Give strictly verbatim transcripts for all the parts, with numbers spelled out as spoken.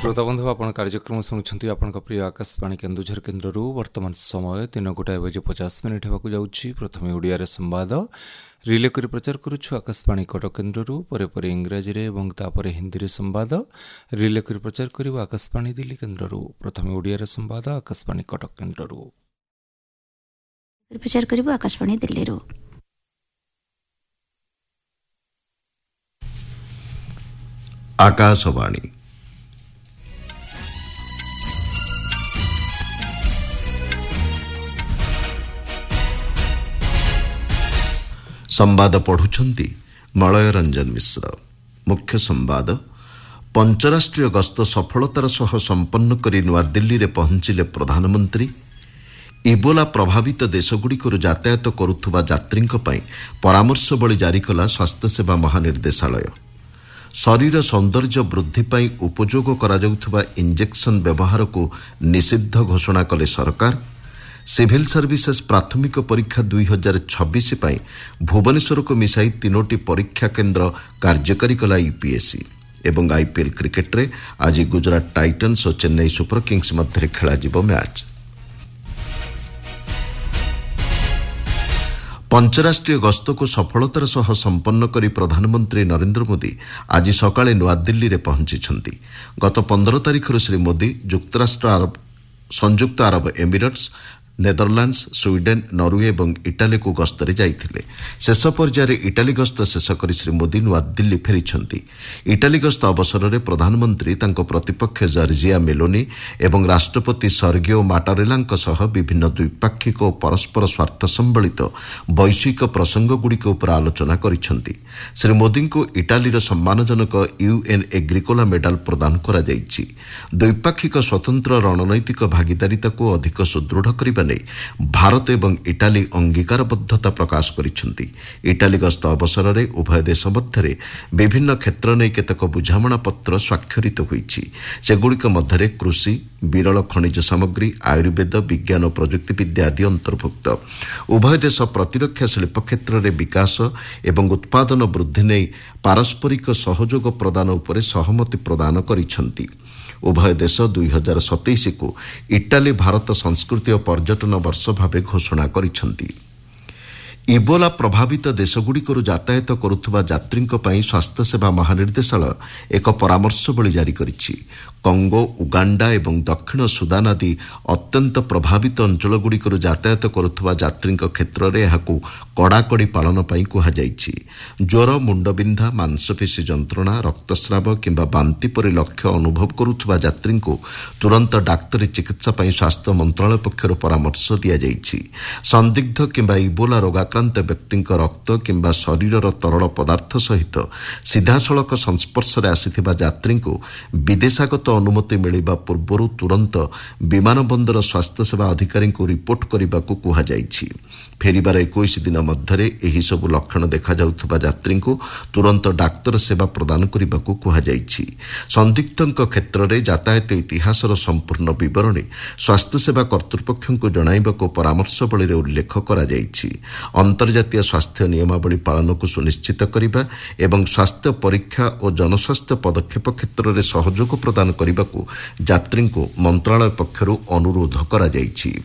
श्रोता बंधु आपण कार्यक्रम शुणुंट आपण प्रिय आकाशवाणी केन्दुझर केन्द्र वर्तमान समय तीन गोटाए बजे पचास मिनिट होगा जाऊँगी। प्रथम ओडिया संवाद रिले कर प्रचार करुछु आकाशवाणी कटक केन्द्र परे परे इंग्राजी और तापर हिंदी संवाद रिले कर प्रचार करू आकाशवाणी दिल्ली केन्द्र। प्रथम ओडिया संवाद आकाशवाणी कटक केन्द्र प्रचार करू आकाशवाणी दिल्ली। आकाशवाणी संवाद पढ़ुछंती मलय रंजन मिश्र। मुख्य संवाद पंचराष्ट्रीय गस्त सफलतार सह संपन्न करी नुआदिल्ली रे पहुंचिले प्रधानमंत्री। इबोला प्रभावित देशगुड़िकर यातायात करुथुबा यात्रींक पई परामर्शवली जारी कला स्वास्थ्य सेवा महानिर्देशालय। शरीर सौंदर्य वृद्धि पाई उपयोग करा जाउथुबा इंजेक्शन व्यवहार को निषिद्ध घोषणा कले सरकार। सिविल सर्विसेस प्राथमिक परीक्षा दुई हजार छब्बीस पाई भुवनेश्वर को मिसाई तीनोटी परीक्षा केन्द्र कार्यकारी कला यूपीएससी। एवं आईपीएल क्रिकेट रे आज गुजरात टाइटन्स और चेन्नई सुपर किंग्स मध्य खेला जिवो मैच। पंचराष्ट्रीय गस्त को सफलतार सह संपन्न करी प्रधानमंत्री नरेंद्र मोदी आज सकाळे नुआदिल्ली रे पहुंची। गत पंद्रह तारिखर श्री मोदी युक्तराष्ट्र अरब संयुक्त Arab Emirates Netherlands Sweden Norway और इटाली को गस्तरे जाइथिले। शेष पर्यायर इटाली गस्त शेष करी श्री मोदी नुआदिल्ली फेरिछंती। इटाली गस्त अवसर में प्रधानमंत्री तांको प्रतिपक्ष जॉर्जिया मेलोनी एवं राष्ट्रपति सर्गियो माटारेलांक सह विभिन्न द्विपाक्षिक और परस्पर स्वार्थ संबलित वैश्विक प्रसंगगुड़िक उपर आलोचना करिछंती। श्री मोदी को इटालीर सम्मानजनक यूएन एग्रिकोला मेडाल प्रदान करा जाइछि। द्विपाक्षिक स्वतंत्र रणनैतिक भागीदारिता को अधिक सुदृढ़ करिबा भारत एवं इटाली अंगीकारबद्धता प्रकाश करिसेंती। इटाली गस्त अवसर में उभय देश मध्य विभिन्न क्षेत्र में केतक बुझामणा पत्र स्वाक्षरित होईछि। सेगुड़िक मध्य कृषि विरल खनिज सामग्री आयुर्वेद विज्ञान और प्रजुक्ति विद्या आदि अंतर्भुक्त। उभय देश प्रतिरक्षा शिल्प क्षेत्र में विकास एवं उत्पादन वृद्धि नहीं पारस्परिक सहयोग प्रदान उपरे सहमति प्रदान करिसेंती। उभय देश दुई हजार सतैश को इटाली भारत संस्कृति और पर्यटन वर्ष भाव घोषणा करिसेंती। इबोला प्रभावित देशगुड़िकर यातायात करुथुबा यात्रींक पई स्वास्थ्य सेवा महानिर्देशालय एक परामर्शवली जारी करिछि। कंगो उगांडा एवं दक्षिण सुदान आदि अत्यंत प्रभावित अंचलगुड़िकर यातायात करुथुबा यात्रींक क्षेत्र में एहाकू कड़ाकड़ी पालन पई कुहा जाइछि। ज्वर मुंडबिंधा मांसपेशी जंत्रणा रक्तस्राव किंबा बांति परि लक्ष्य अनुभव करुथुबा यात्रींकू तुरंत डाक्तरी चिकित्सा पई स्वास्थ्य मंत्रालय पक्षरु परामर्श दिया जाइछि। संदिग्ध किंबा इबोला रोगा आक्रांत व्यक्ति रक्त किंबा शरीर तरल पदार्थ सहित सीधासलख संस्पर्श में आसीथिबा यात्री को विदेशागत अनुमति मिलिबा पूर्व तुरंत विमान बंदर स्वास्थ्य सेवा अधिकारी को रिपोर्ट करने को कुहा जाइछि। फेरिबार इक्कीस दिन मध्य एही सबु लक्षण देखा जाउथुबा यात्री को तुरंत डाक्तर सेवा प्रदान करने को कुहा जाइछि। संदिग्धंक क्षेत्र में यातायात इतिहासर संपूर्ण विवरणी स्वास्थ्य सेवा कर्तृपक्ष को जणाइबाको परामर्शवली रे उल्लेख करा जाइछि। अंतर्जातीय स्वास्थ्य नियमावली पालन को सुनिश्चित करने एवं स्वास्थ्य परीक्षा और जनस्वास्थ्य पदक्षेप क्षेत्र में सहयोग प्रदान करने को यात्री को मंत्रालय पक्षरु अनुरोध करा जाइछि।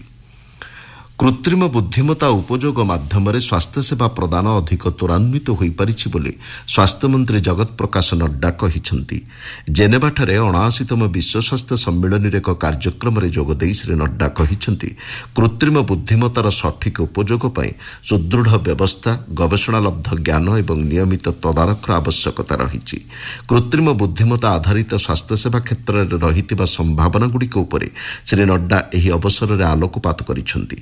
कृत्रिम बुद्धिमत्ता उपयोग माध्यम स्वास्थ्य सेवा प्रदान अधिक त्वरान्वित हो पारिछि बोली स्वास्थ्य मंत्री जगत प्रकाश नड्डा कहिसेंती। जेनेवाठारे अणाशीतम विश्व स्वास्थ्य सम्मेलन एक कार्यक्रम में जोगदे श्री नड्डा कहिसेंती कृत्रिम बुद्धिमत्तार सठिक उपयोग पई सुदृढ़ व्यवस्था गवेषणालब्ध ज्ञान एवं नियमित तदारखर आवश्यकता रहिछि। कृत्रिम बुद्धिमत्ता आधारित स्वास्थ्य सेवा क्षेत्र में रहितिबा संभावना गुड़िक उपरे श्री नड्डा एही अवसर में आलोकपात करिसेंती।